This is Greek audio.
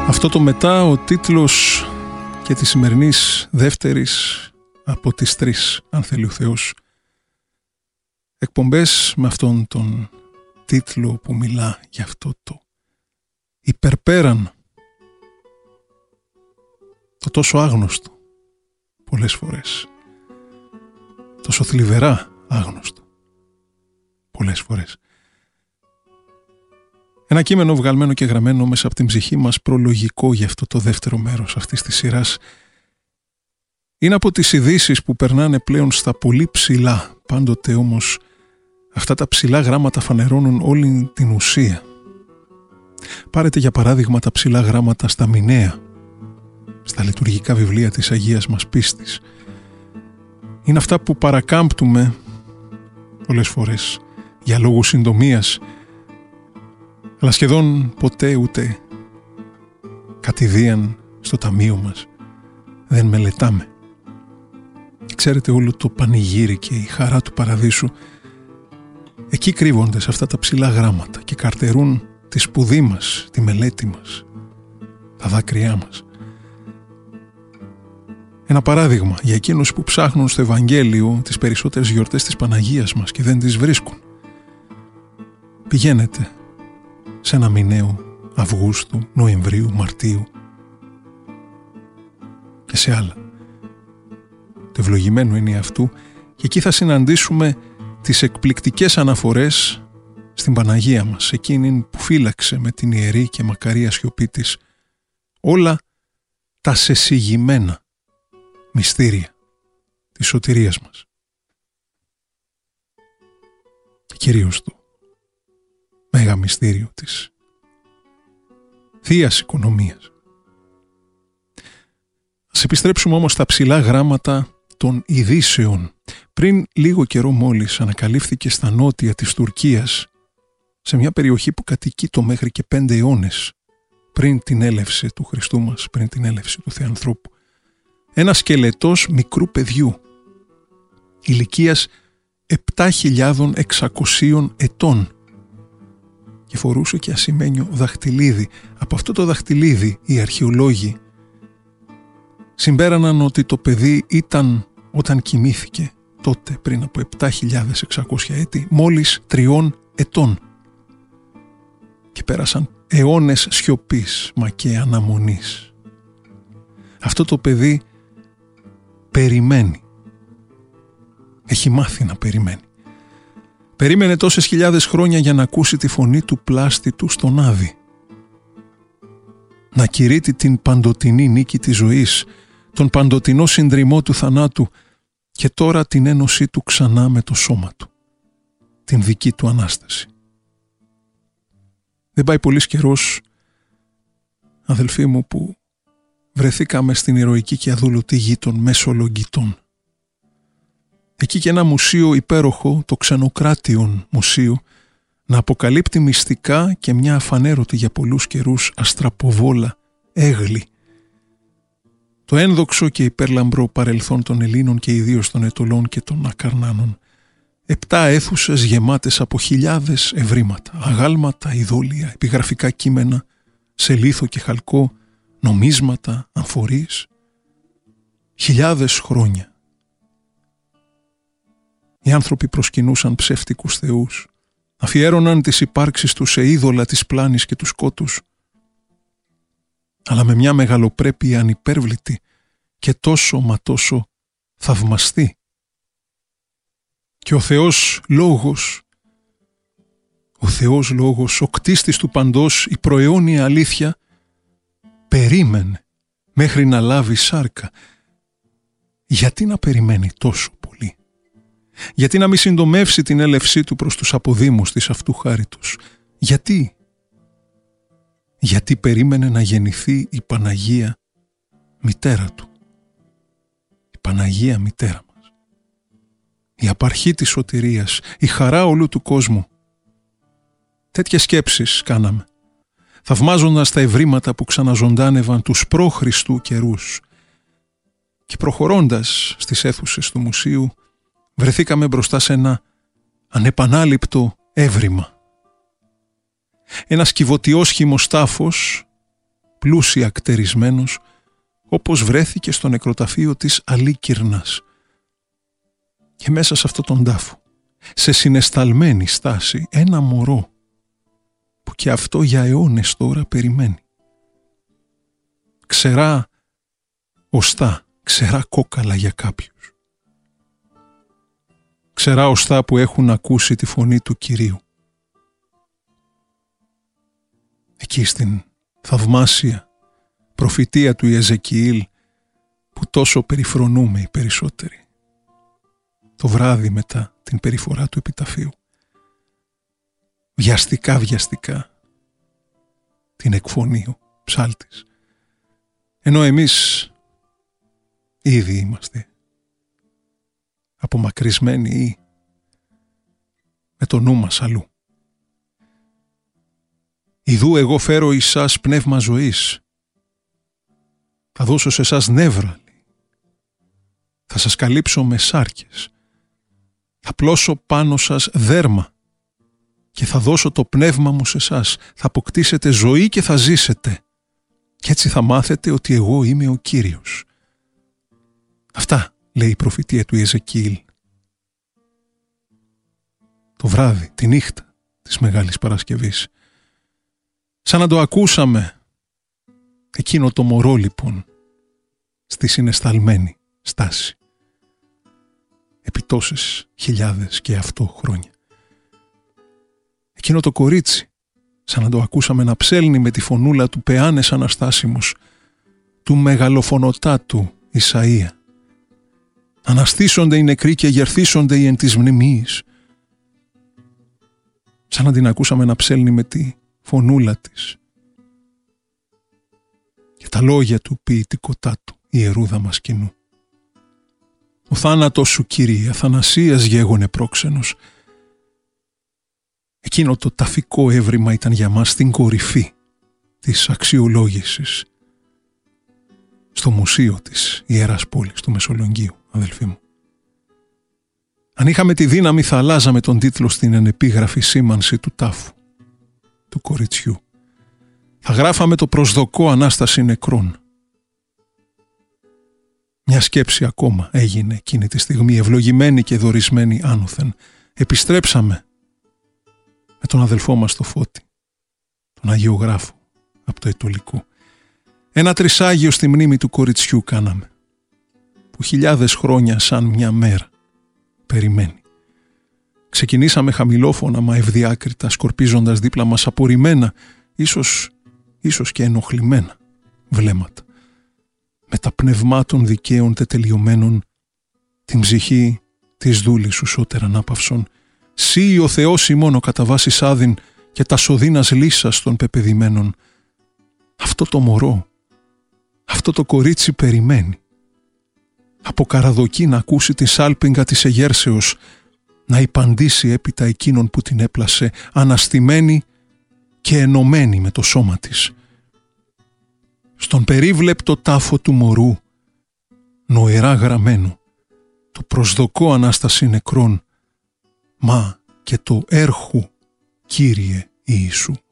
Αυτό το μετά, ο τίτλος και της σημερινής δεύτερης από τις 3, αν θέλει ο Θεός, εκπομπές με αυτόν τον τίτλο που μιλά για αυτό το υπερπέραν, το τόσο άγνωστο πολλές φορές, τόσο θλιβερά άγνωστο πολλές φορές. Ένα κείμενο βγαλμένο και γραμμένο μέσα από την ψυχή μας, προλογικό για αυτό το δεύτερο μέρος αυτής της σειράς. Είναι από τις ειδήσεις που περνάνε πλέον στα πολύ ψηλά. Πάντοτε όμως αυτά τα ψηλά γράμματα φανερώνουν όλη την ουσία. Πάρετε για παράδειγμα τα ψηλά γράμματα στα μηνέα, στα λειτουργικά βιβλία της Αγίας μας πίστης. Είναι αυτά που παρακάμπτουμε πολλές φορές για λόγους συντομίας, αλλά σχεδόν ποτέ ούτε κατηδίαν στο ταμείο μας δεν μελετάμε. Ξέρετε, όλο το πανηγύρι και η χαρά του παραδείσου εκεί κρύβονται σε αυτά τα ψηλά γράμματα και καρτερούν τη σπουδή μας, τη μελέτη μας, τα δάκρυά μας. Ένα παράδειγμα για εκείνους που ψάχνουν στο Ευαγγέλιο τις περισσότερες γιορτές της Παναγίας μας και δεν τις βρίσκουν. Πηγαίνετε σε ένα μηναίο Αυγούστου, Νοεμβρίου, Μαρτίου και σε άλλα. Το ευλογημένο είναι αυτού και εκεί θα συναντήσουμε τις εκπληκτικές αναφορές στην Παναγία μας, εκείνη που φύλαξε με την ιερή και μακαρία σιωπή της όλα τα σεσυγημένα μυστήρια της σωτηρίας μας. Και κυρίως το μέγα μυστήριο της Θείας Οικονομίας. Ας επιστρέψουμε όμως στα ψηλά γράμματα των ειδήσεων. Πριν λίγο καιρό μόλις ανακαλύφθηκε στα νότια της Τουρκίας, σε μια περιοχή που κατοικεί το μέχρι και 5 αιώνες πριν την έλευση του Χριστού μας, πριν την έλευση του Θεανθρώπου, ένα σκελετός μικρού παιδιού ηλικίας 7.600 ετών και φορούσε και ασημένιο δαχτυλίδι. Από αυτό το δαχτυλίδι οι αρχαιολόγοι συμπέραναν ότι το παιδί ήταν, όταν κοιμήθηκε τότε πριν από 7.600 έτη, μόλις 3 ετών και πέρασαν αιώνες σιωπής μα και αναμονής. Αυτό το παιδί περιμένει, έχει μάθει να περιμένει. Περίμενε τόσες χιλιάδες χρόνια για να ακούσει τη φωνή του πλάστη του στον Άδη, να κηρύττει την παντοτινή νίκη της ζωής, τον παντοτινό συντριμμό του θανάτου και τώρα την ένωσή του ξανά με το σώμα του, την δική του Ανάσταση. Δεν πάει πολύς καιρός, αδελφοί μου, που βρεθήκαμε στην ηρωική και αδούλωτη γη των Μεσολογγιτών. Εκεί και ένα μουσείο υπέροχο, το Ξενοκράτιον Μουσείο, να αποκαλύπτει μυστικά και μια αφανέρωτη για πολλούς καιρούς αστραποβόλα έγλη. Το ένδοξο και υπέρλαμπρο παρελθόν των Ελλήνων και ιδίως των Αιτωλών και των Ακαρνάνων. 7 αίθουσες γεμάτες από χιλιάδες ευρήματα, αγάλματα, ειδόλια, επιγραφικά κείμενα, σε λίθο και χαλκό, νομίσματα, αμφορείς. Χιλιάδες χρόνια οι άνθρωποι προσκυνούσαν ψεύτικους θεούς, αφιέρωναν τις υπάρξεις τους σε είδωλα της πλάνης και του σκότους, αλλά με μια μεγαλοπρέπεια ανυπέρβλητη και τόσο μα τόσο θαυμαστή. Και ο Θεός Λόγος, ο κτίστης του παντός, η προαιώνια αλήθεια, περίμενε μέχρι να λάβει σάρκα. Γιατί να περιμένει τόσο πολύ? Γιατί να μη συντομεύσει την έλευσή του προς τους αποδήμους της αυτού χάριτος? Γιατί περίμενε να γεννηθεί η Παναγία μητέρα του, η Παναγία μητέρα μας, η απαρχή της σωτηρίας, η χαρά όλου του κόσμου. Τέτοιες σκέψεις κάναμε, θαυμάζοντας τα ευρήματα που ξαναζωντάνευαν τους προ-Χριστού καιρούς, και προχωρώντας στις αίθουσες του μουσείου βρεθήκαμε μπροστά σε ένα ανεπανάληπτο έβριμα. Ένας κυβωτιόσχημος τάφος πλούσια κτερισμένος, όπως βρέθηκε στο νεκροταφείο της Αλίκυρνας. Και μέσα σε αυτόν τον τάφο, σε συναισθαλμένη στάση, ένα μωρό που και αυτό για αιώνες τώρα περιμένει. Ξερά οστά, ξερά κόκαλα για κάποιους. Ξερά οστά που έχουν ακούσει τη φωνή του Κυρίου. Εκεί στην θαυμάσια προφητεία του Ιεζεκιήλ που τόσο περιφρονούμε οι περισσότεροι. Το βράδυ μετά την περιφορά του επιταφείου. Βιαστικά την εκφωνεί ο ψάλτης. Ενώ εμείς ήδη είμαστε απομακρυσμένοι ή με το νου μας αλλού. «Ιδού εγώ φέρω εις σας πνεύμα ζωής. Θα δώσω σε εσάς νεύρα. Θα σας καλύψω με σάρκες. Θα πλώσω πάνω σας δέρμα και θα δώσω το πνεύμα μου σε εσάς. Θα αποκτήσετε ζωή και θα ζήσετε. Και έτσι θα μάθετε ότι εγώ είμαι ο Κύριος». Αυτά λέει η προφητεία του Ιεζεκιήλ. Το βράδυ, τη νύχτα της Μεγάλης Παρασκευής. Σαν να το ακούσαμε εκείνο το μωρό λοιπόν στη συναισθαλμένη στάση επί τόσες χιλιάδες και αυτό χρόνια. Εκείνο το κορίτσι σαν να το ακούσαμε να ψέλνει με τη φωνούλα του Πεάνες Αναστάσιμος, του μεγαλοφωνοτάτου Ισαΐα. Αναστήσονται οι νεκροί και γερθίσονται οι εν της μνημείας. Σαν να την ακούσαμε να ψέλνει με τη φωνούλα της και τα λόγια του ποιητικοτάτου ιερούδα μας κοινού. Ο θάνατος σου, Κύριε, αθανασίας γέγονε πρόξενος. Εκείνο το ταφικό έβριμα ήταν για μας την κορυφή της αξιολόγησης στο μουσείο της Ιεράς Πόλης του Μεσολογγίου, αδελφοί μου. Αν είχαμε τη δύναμη θα αλλάζαμε τον τίτλο στην ενεπίγραφη σήμανση του τάφου του κοριτσιού. Θα γράφαμε το προσδοκώ Ανάσταση νεκρών. Μια σκέψη ακόμα έγινε εκείνη τη στιγμή, ευλογημένη και δωρισμένη άνωθεν. Επιστρέψαμε με τον αδελφό μας το Φώτη, τον Αγιογράφο από το Ετωλικό. Ένα τρισάγιο στη μνήμη του κοριτσιού κάναμε, που χιλιάδες χρόνια σαν μια μέρα περιμένει. Ξεκινήσαμε χαμηλόφωνα μα ευδιάκριτα, σκορπίζοντας δίπλα μας απορριμμένα, ίσως και ενοχλημένα βλέμματα. Με τα πνευμάτων δικαίων τετελειωμένων, την ψυχή της δούλης σου σώτερ ανάπαυσον, σύ ο Θεός ημών κατά βάσης άδειν και τα σωδίνας λύσας των πεπαιδημένων. Αυτό το μωρό, αυτό το κορίτσι περιμένει. Από καραδοκή να ακούσει τη σάλπιγγα της εγέρσεως, να υπαντήσει έπειτα εκείνον που την έπλασε, αναστημένη και ενωμένη με το σώμα της. Στον περίβλεπτο τάφο του μωρού, νοερά γραμμένο, το προσδοκώ Ανάσταση νεκρών, μα και το έρχου Κύριε Ιησού.